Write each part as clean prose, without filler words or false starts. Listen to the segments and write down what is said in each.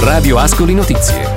Radio Ascoli Notizie.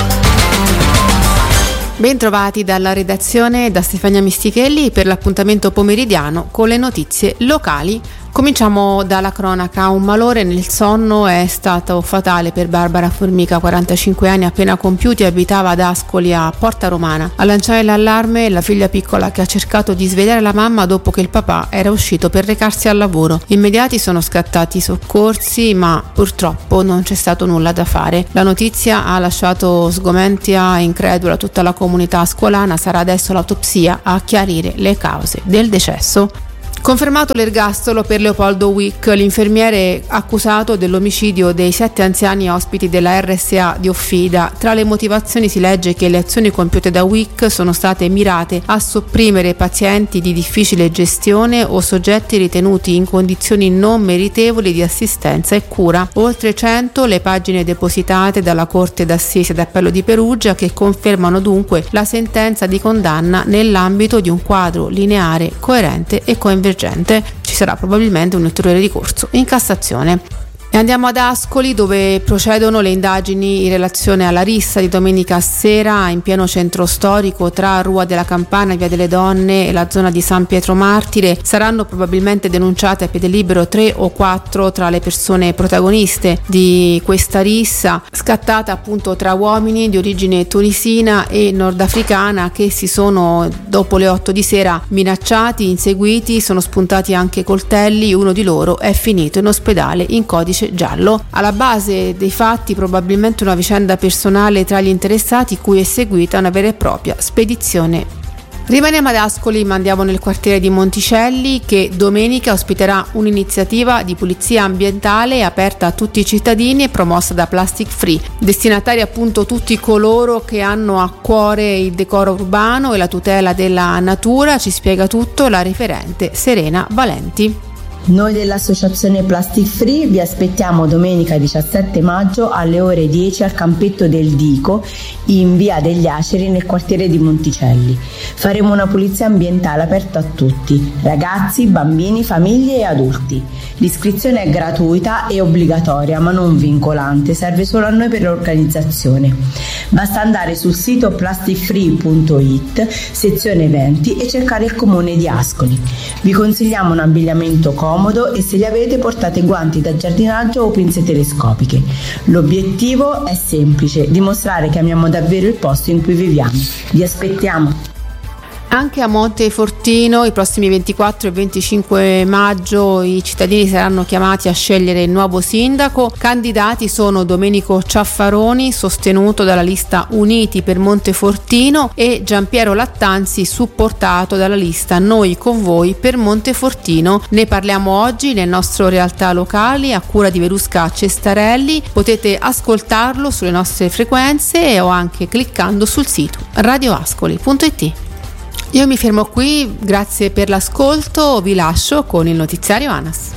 Bentrovati dalla redazione da Stefania Mistichelli per l'appuntamento pomeridiano con le notizie locali. Cominciamo dalla cronaca. Un malore nel sonno è stato fatale per Barbara Formica, 45 anni appena compiuti, abitava ad Ascoli a Porta Romana. A lanciare l'allarme la figlia piccola che ha cercato di svegliare la mamma dopo che il papà era uscito per recarsi al lavoro. Immediati sono scattati i soccorsi, ma purtroppo non c'è stato nulla da fare. La notizia ha lasciato sgomentia e incredula tutta la comunità ascolana. Sarà adesso l'autopsia a chiarire le cause del decesso. Confermato l'ergastolo per Leopoldo Wick, l'infermiere accusato dell'omicidio dei 7 anziani ospiti della RSA di Offida. Tra le motivazioni si legge che le azioni compiute da Wick sono state mirate a sopprimere pazienti di difficile gestione o soggetti ritenuti in condizioni non meritevoli di assistenza e cura. Oltre 100 le pagine depositate dalla Corte d'Assise d'Appello di Perugia, che confermano dunque la sentenza di condanna nell'ambito di un quadro lineare, coerente e convergente. Ci sarà probabilmente un ulteriore ricorso in Cassazione. E andiamo ad Ascoli, dove procedono le indagini in relazione alla rissa di domenica sera in pieno centro storico tra Rua della Campana, Via delle Donne e la zona di San Pietro Martire. Saranno probabilmente denunciate a piede libero 3 o 4 tra le persone protagoniste di questa rissa, scattata appunto tra uomini di origine tunisina e nordafricana, che si sono, dopo le 8 di sera, minacciati, inseguiti, sono spuntati anche coltelli. Uno di loro è finito in ospedale in codice giallo. Alla base dei fatti probabilmente una vicenda personale tra gli interessati, cui è seguita una vera e propria spedizione. Rimaniamo ad Ascoli, ma andiamo nel quartiere di Monticelli, che domenica ospiterà un'iniziativa di pulizia ambientale aperta a tutti i cittadini e promossa da Plastic Free. Destinatari appunto tutti coloro che hanno a cuore il decoro urbano e la tutela della natura. Ci spiega tutto la referente Serena Valenti. Noi dell'associazione Plastic Free vi aspettiamo domenica 17 maggio alle ore 10 al campetto del Dico in via degli Aceri nel quartiere di Monticelli. Faremo una pulizia ambientale aperta a tutti, ragazzi, bambini, famiglie e adulti. L'iscrizione è gratuita e obbligatoria ma non vincolante, serve solo a noi per l'organizzazione. Basta andare sul sito plasticfree.it, sezione eventi, e cercare il comune di Ascoli. Vi consigliamo un abbigliamento comodo e se li avete portate guanti da giardinaggio o pinze telescopiche. L'obiettivo è semplice: dimostrare che amiamo davvero il posto in cui viviamo. Vi aspettiamo. Anche a Montefortino i prossimi 24 e 25 maggio i cittadini saranno chiamati a scegliere il nuovo sindaco. Candidati sono Domenico Ciaffaroni, sostenuto dalla lista Uniti per Montefortino, e Giampiero Lattanzi, supportato dalla lista Noi con Voi per Montefortino. Ne parliamo oggi nel nostro Realtà Locali a cura di Verusca Cestarelli. Potete ascoltarlo sulle nostre frequenze o anche cliccando sul sito radioascoli.it. Io mi fermo qui, grazie per l'ascolto, vi lascio con il notiziario ANAS.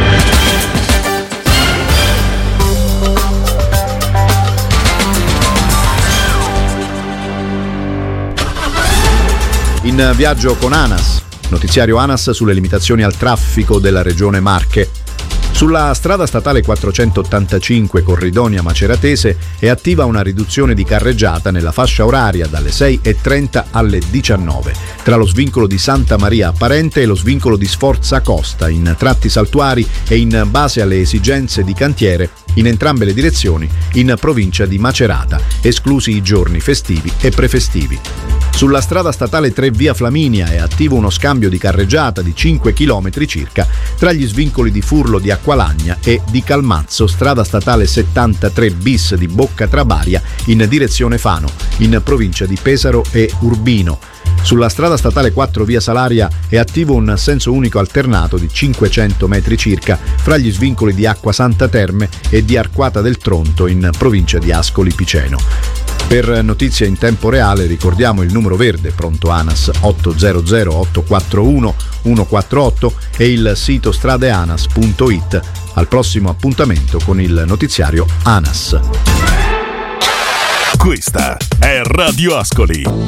In viaggio con ANAS, notiziario ANAS sulle limitazioni al traffico della regione Marche. Sulla strada statale 485 Corridonia Maceratese è attiva una riduzione di carreggiata nella fascia oraria dalle 6:30 alle 19, tra lo svincolo di Santa Maria Apparente e lo svincolo di Sforza Costa, in tratti saltuari e in base alle esigenze di cantiere in entrambe le direzioni in provincia di Macerata, esclusi i giorni festivi e prefestivi. Sulla strada statale 3 via Flaminia è attivo uno scambio di carreggiata di 5 km circa tra gli svincoli di Furlo di Acqualagna e di Calmazzo, strada statale 73 bis di Bocca Trabaria in direzione Fano, in provincia di Pesaro e Urbino. Sulla strada statale 4 via Salaria è attivo un senso unico alternato di 500 metri circa fra gli svincoli di Acqua Santa Terme e di Arquata del Tronto in provincia di Ascoli Piceno. Per notizie in tempo reale ricordiamo il numero verde pronto ANAS 800 841 148 e il sito stradeanas.it. Al prossimo appuntamento con il notiziario ANAS. Questa è Radio Ascoli.